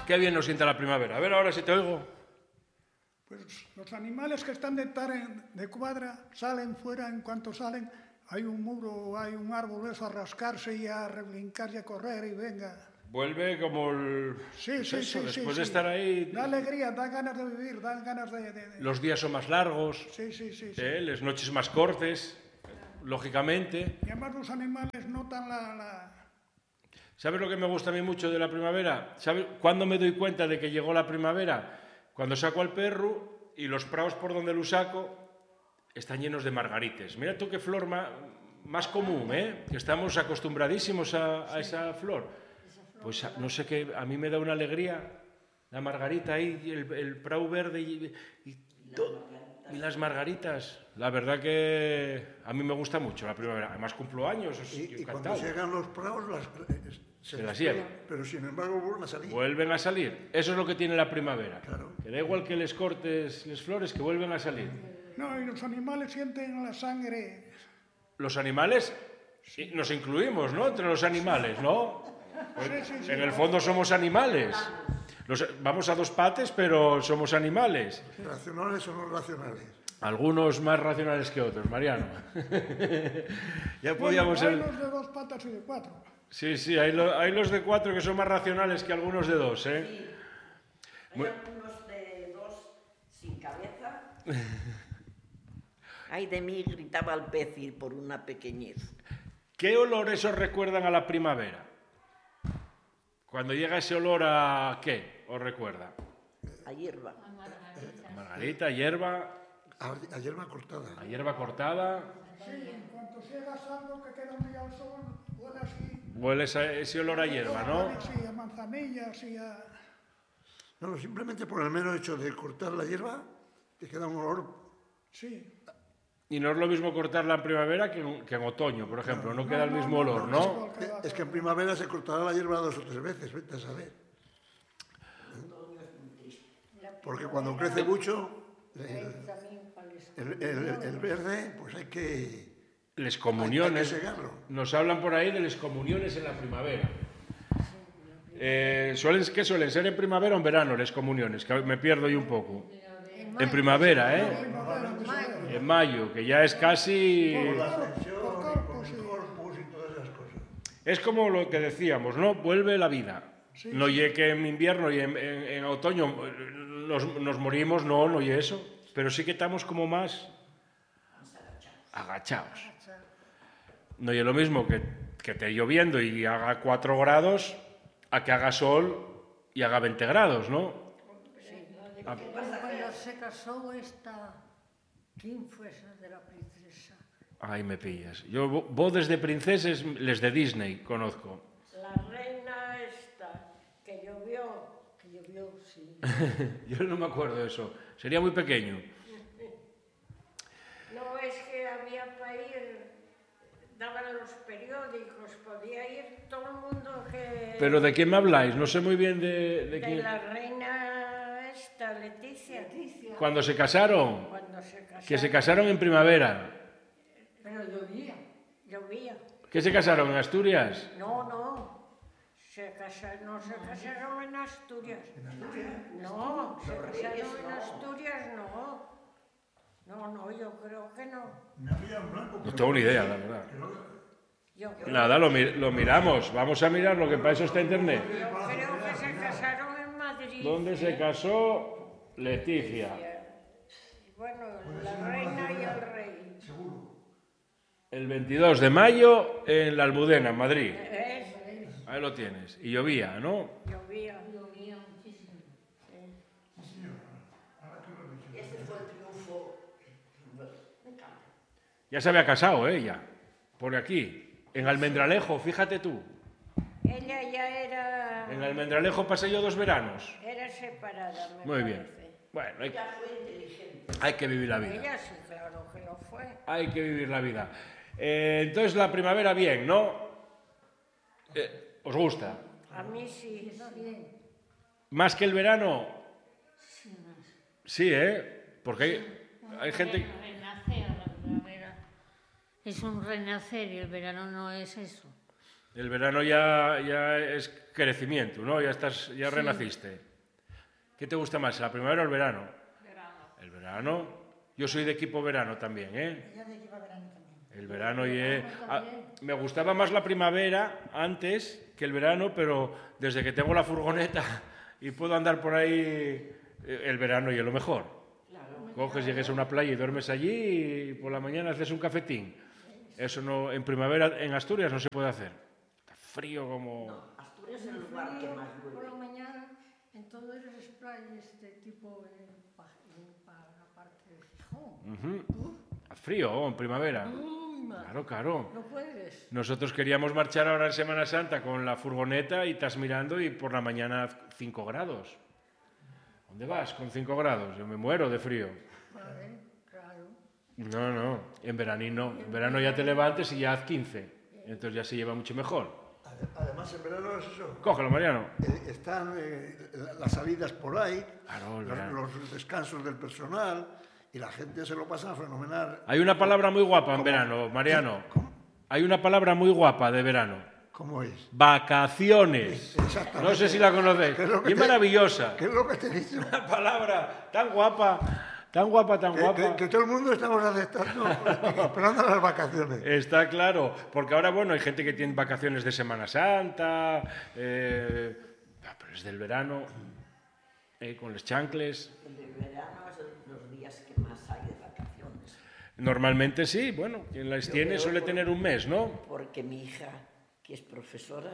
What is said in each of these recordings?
Qué bien nos sienta la primavera. A ver ahora si te oigo. Pues los animales que están de cuadra salen fuera, en cuanto salen hay un muro, hay un árbol, eso a rascarse y a rebrincar y a correr y venga. Vuelve como el... Sí, pues sí, eso, sí, después sí, de sí. estar ahí... Da alegría, da ganas de vivir, da ganas de... Los días son más largos, Sí, sí, sí. sí. las noches más cortes, lógicamente. Y además los animales notan ¿Sabes lo que me gusta a mí mucho de la primavera? ¿Sabes cuándo me doy cuenta de que llegó la primavera? Cuando saco al perro y los prados por donde lo saco están llenos de margarites. Mira tú qué flor más común, ¿eh? Que estamos acostumbradísimos a esa flor. Pues no sé qué, a mí me da una alegría la margarita ahí, el prado verde y las margaritas. La verdad que a mí me gusta mucho la primavera. Además cumplo años. Y cuando llegan los prados se las llevan. Pero sin embargo vuelven a salir. Vuelven a salir. Eso es lo que tiene la primavera. Claro. Que da igual que les cortes las flores, que vuelven a salir. No, y los animales sienten la sangre. Los animales, nos incluimos, ¿no? Entre los animales, ¿no? Pues, Sí. en el fondo somos animales. Vamos a dos pates, pero somos animales. ¿Racionales o no racionales? Algunos más racionales que otros, Mariano. Ya podíamos Bueno, hay los de dos patas y de cuatro. Sí, hay los de cuatro que son más racionales que algunos de dos, ¿eh? Sí. Hay algunos de dos sin cabeza. Ay de mí, gritaba el pez y por una pequeñez. ¿Qué olores os recuerdan a la primavera? Cuando llega ese olor ¿a qué os recuerda? A hierba. A margarita, hierba. A hierba cortada. A hierba cortada. Sí, en cuanto llegas algo que queda un día al sol, huele así. Huele ese olor a hierba, ¿no? Sí, a manzanillas y a... No, simplemente por el mero hecho de cortar la hierba, te queda un olor. Sí. Y no es lo mismo cortarla en primavera que en otoño, por ejemplo. No queda el mismo olor, ¿no? Es que en primavera se cortará la hierba 2 o 3 veces, vete a saber. Porque cuando crece mucho, el verde, pues hay que... Les comuniones. Hay que segarlo. Nos hablan por ahí de les comuniones en la primavera. ¿Qué suelen ser en primavera o en verano les comuniones? Que me pierdo yo un poco. En primavera, ¿eh? En mayo, que ya es casi... Por la ascensión y por el corpus y todas esas cosas. Es como lo que decíamos, ¿no? Vuelve la vida. No ye que en invierno y en otoño nos morimos, no ye eso. Pero sí que estamos como más agachados. No ye lo mismo que esté lloviendo y haga 4 grados a que haga sol y haga 20 grados, ¿no? Cuando se casó ¿quién fue esa de la princesa? Ahí me pillas. Yo bodes de princeses, les de Disney conozco. La reina esta, que llovió, sí. Yo no me acuerdo de eso. Sería muy pequeño. No, es que había para ir, daban los periódicos, podía ir todo el mundo que... ¿Pero de quién me habláis? No sé muy bien de quién. De la reina esta, Leticia. ¿Cuando se casaron? Cuando se casaron. Que se casaron en primavera. Pero llovía. Llovía. ¿Qué se casaron en Asturias? No. No se casaron en Asturias. No, se casaron en Asturias, no. No, yo creo que no. No tengo ni idea, la verdad. Yo creo, Nada, lo miramos. Vamos a mirar lo que para eso está internet. yo creo que se casaron en Madrid. ¿Dónde se casó Leticia? Bueno, la reina y el rey. El 22 de mayo en la Almudena, en Madrid. ¿Ves? Ahí lo tienes. Y llovía, ¿no? Llovía. Llovía muchísimo. Este fue el triunfo. Ya se había casado ella. Por aquí. En Almendralejo, fíjate tú. Ella ya era... En Almendralejo pasé yo 2 veranos. Era separada, me Muy bien. parece. Bueno, Ella fue inteligente. hay que vivir la vida. Ella sí, claro que lo fue. Hay que vivir la vida. Entonces la primavera bien, ¿no? ¿Os gusta? A mí sí. ¿Más que el verano? Sí, ¿eh? Porque hay gente... Renacer, la primavera. Es un renacer y el verano no es eso. El verano ya es crecimiento, ¿no? Ya renaciste. ¿Qué te gusta más, la primavera o el verano? Verano. El verano. Yo soy de equipo verano también, ¿eh? El verano me gustaba más la primavera antes que el verano, pero desde que tengo la furgoneta y puedo andar por ahí, el verano y es lo mejor. Coges, llegues a una playa y duermes allí y por la mañana haces un cafetín. Eso no, en primavera en Asturias no se puede hacer. Está frío como... No, Asturias es el lugar que más Por llueve. la mañana, en todas las playas tipo para la parte de Gijón. Frío en primavera. Uy, madre, Claro, claro. no puedes. Nosotros queríamos marchar ahora en Semana Santa con la furgoneta y estás mirando y por la mañana 5 grados. ¿Dónde vas con 5 grados? Yo me muero de frío. Vale, claro. No, en verano no. En verano ya te levantes y ya haz 15. Entonces ya se lleva mucho mejor. Además, en verano es eso. Cógelo, Mariano. Están las salidas por ahí, Claro, el verano. los descansos del personal y la gente se lo pasa fenomenal. Hay una palabra muy guapa en verano, Mariano. ¿Cómo? Hay una palabra muy guapa de verano. ¿Cómo es? Vacaciones. Exactamente. No sé si la conocéis. ¿Qué es lo que Y es maravillosa. ¿Qué es lo que te he dicho? Una palabra tan guapa, tan guapa, tan guapa. Que todo el mundo estamos aceptando, esperando las vacaciones. Está claro, porque ahora, bueno, hay gente que tiene vacaciones de Semana Santa, pero es del verano, con los chancles. El de verano es los días que más hay de vacaciones. Normalmente sí, bueno, quien las tiene suele tener un mes, ¿no? Porque mi hija, que es profesora,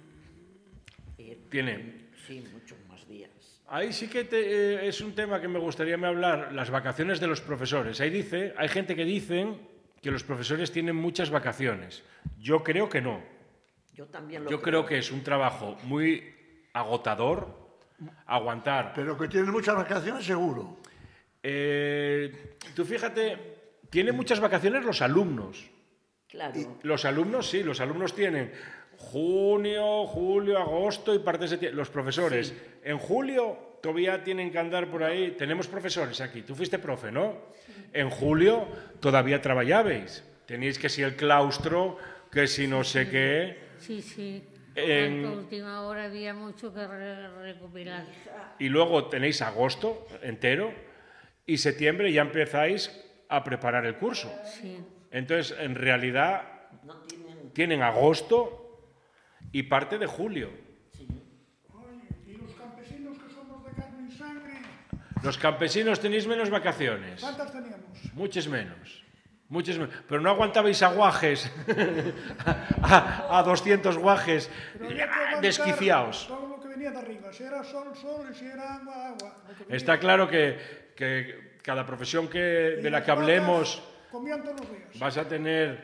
Tiene. Sí, muchos más días. Ahí sí que es un tema que me gustaría hablar, las vacaciones de los profesores. Hay gente que dicen que los profesores tienen muchas vacaciones. Yo creo que no. Yo también lo Yo creo que es un trabajo muy agotador, aguantar. Pero que tienen muchas vacaciones, seguro. Tú fíjate, tienen muchas vacaciones los alumnos. Claro. Los alumnos sí, los alumnos tienen junio, julio, agosto y parte de septiembre. Los profesores, sí. En julio todavía tienen que andar por ahí. Tenemos profesores aquí, tú fuiste profe, ¿no? Sí. En julio todavía trabajabais. Tenéis que si el claustro, que si no sé qué. Sí. En última hora había mucho que recopilar. Y luego tenéis agosto entero y septiembre ya empezáis a preparar el curso. Sí. Entonces, en realidad, tienen agosto y parte de julio. Sí. Oye, y los campesinos que somos de carne y sangre. Los campesinos tenéis menos vacaciones. ¿Cuántas teníamos? Muchas menos. Pero no aguantabais a guajes, a 200 guajes, desquiciados. Todo lo que venía de arriba, si era sol, y si era agua. Está claro que cada profesión de la que hablemos comían todos los días. vas a tener...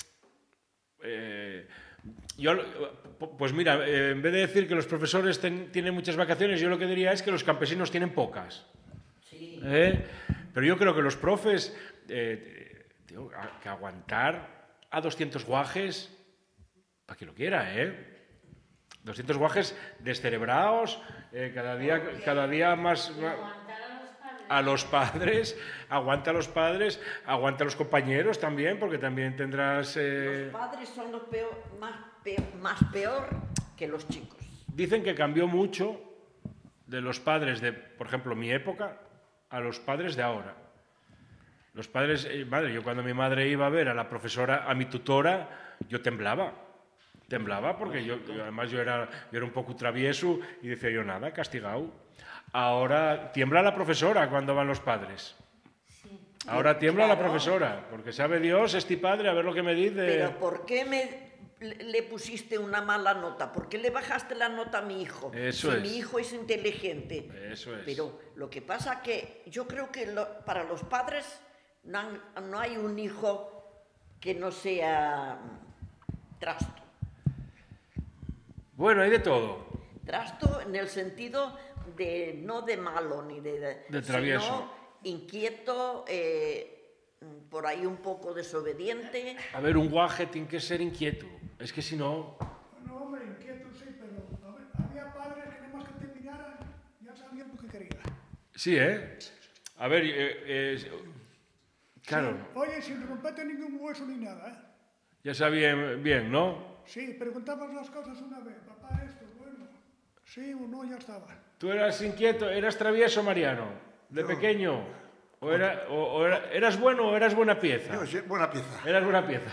pues mira, en vez de decir que los profesores tienen muchas vacaciones, yo lo que diría es que los campesinos tienen pocas. Sí. Pero yo creo que los profes... que aguantar a 200 guajes, para quien lo quiera, 200 guajes descerebrados, cada día más... A los padres, aguanta a los padres, aguanta a los compañeros también, porque también tendrás... Los padres son los más peor que los chicos. Dicen que cambió mucho de los padres de, por ejemplo, mi época, a los padres de ahora. Los padres, yo cuando mi madre iba a ver a la profesora, a mi tutora, yo temblaba porque además yo era un poco travieso y decía yo nada, castigado. Ahora tiembla la profesora cuando van los padres. Sí. Ahora tiembla la profesora, porque sabe Dios, este padre, a ver lo que me dice. Pero ¿por qué le pusiste una mala nota? ¿Por qué le bajaste la nota a mi hijo? Eso es. Mi hijo es inteligente. Eso es. Pero lo que pasa que yo creo que para los padres no hay un hijo que no sea trasto. Bueno, hay de todo. Trasto en el sentido de no de malo ni de travieso, sino inquieto, por ahí un poco desobediente. A ver, un guaje tiene que ser inquieto. Es que si no... No, hombre, inquieto sí, pero había padres que nada más que te miraran ya sabían lo que querían. Sí, A ver, claro. Sí. Oye, sin romperte ningún hueso ni nada, Ya sabían bien, ¿no? Sí, preguntabas las cosas una vez. Papá, esto, bueno. Sí o no, ya estaba. ¿Tú eras inquieto, eras travieso, Mariano, de pequeño? ¿Eras bueno o eras buena pieza? Yo, sí, buena pieza. Eras buena pieza.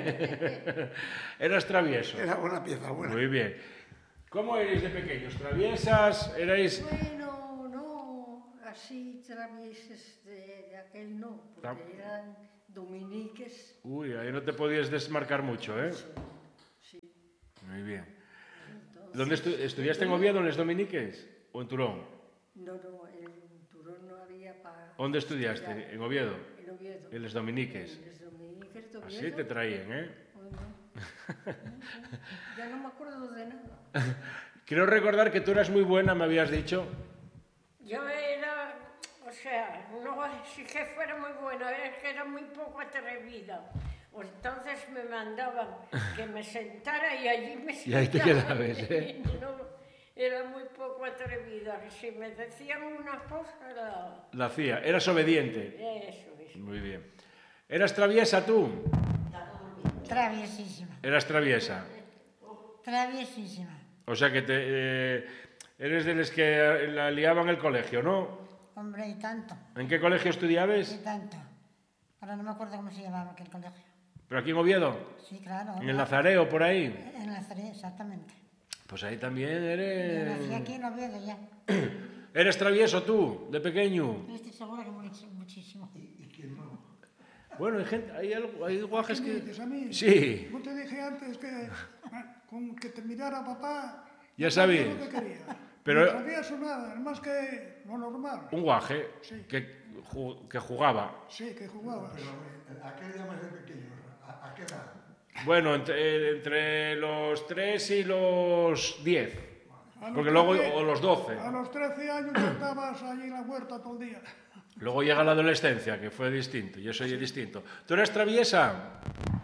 Eras travieso. Era buena pieza, buena. Muy bien. ¿Cómo erais de pequeños? ¿Traviesas? ¿Erais...? Bueno, no, así travieses de aquel no, porque eran dominiques. Uy, ahí no te podías desmarcar mucho, ¿eh? Sí. Muy bien. ¿Dónde estudiaste en Oviedo, en les Dominiques? ¿O en Turón? No, en Turón no había para... ¿Dónde estudiaste? ¿En Oviedo? En Oviedo. En les Dominiques. En les dominiques de Oviedo. Así te traían, ¿eh? Bueno, ya no me acuerdo de nada. Quiero recordar que tú eras muy buena, me habías dicho. Yo era, o sea, no es que fuera muy buena, es que era muy poco atrevida. Entonces me mandaban que me sentara y allí me sentaba. Y ahí te quedabas, ¿eh? No, era muy poco atrevida. Si me decían una cosa, La hacía. Eras obediente. eso es. Muy bien. ¿Eras traviesa tú? Traviesísima, Eras traviesa. traviesísima. O sea que eres de los que la liaban en el colegio, ¿no? Hombre, y tanto, ¿En qué colegio estudiabas? y tanto. Ahora no me acuerdo cómo se llamaba aquel colegio. ¿Pero aquí en Oviedo? Sí, claro. ¿En el Nazareo, por ahí? En Nazaret, exactamente. Pues ahí también Yo nací eres... aquí en Oviedo ya. ¿Eres travieso tú, de pequeño? Yo estoy segura que muchísimo. Bueno, hay guajes ¿Qué me que... dices a mí? Sí, No te dije antes que con que te mirara papá... Ya sabía sabías. lo que quería. Pero- No travieso nada, es más que lo normal. un guaje Sí. que jugaba. Sí, que jugabas. ¿A qué le llamas de pequeño? ¿A qué edad? Bueno, entre los 3 y los 10. A los Porque luego, 13 o los 12. A los 13 años ya estabas allí en la huerta todo el día. Luego llega la adolescencia, que fue distinto. Yo soy distinto. ¿Tú eres traviesa?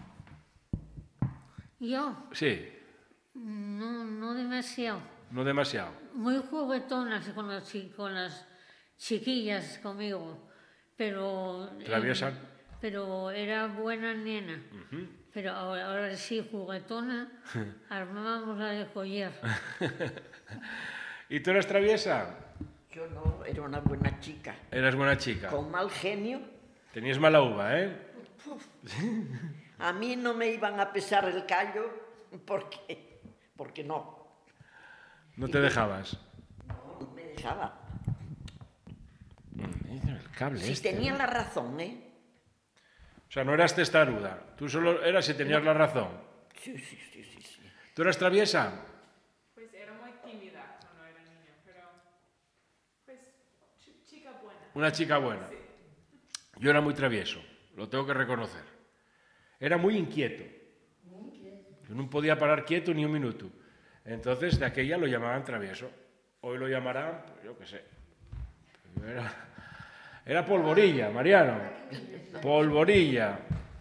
Yo, Sí, no demasiado. no demasiado. Muy juguetonas con las chiquillas conmigo, pero... ¿Traviesa? Pero era buena nena. Pero ahora sí, juguetona, armábamos la de collar. ¿Y tú eres traviesa? Yo no, era una buena chica. Eras buena chica. Con mal genio. Tenías mala uva, ¿eh? A mí no me iban a pesar el callo porque no. No te dejabas. No me dejaba. El cable Si este, tenía ¿no? la razón, ¿eh? O sea, no eras testaruda. Tú solo eras si tenías la razón. Sí. ¿Tú eras traviesa? Pues era muy tímida cuando era niña, pero pues chica buena. Una chica buena. Yo era muy travieso, lo tengo que reconocer. Era muy inquieto. Yo no podía parar quieto ni un minuto. Entonces, de aquella lo llamaban travieso. Hoy lo llamarán, pues, yo qué sé. Era polvorilla, Mariano. Polvorilla.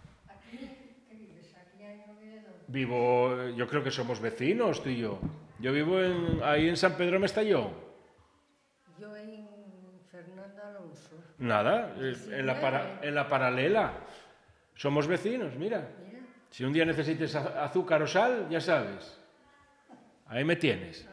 Vivo, yo creo que somos vecinos, tú y yo. Yo vivo ahí en San Pedro Mestallón. Yo en Fernando Alonso. Nada, en la paralela. Somos vecinos, mira. Si un día necesites azúcar o sal, ya sabes. Ahí me tienes.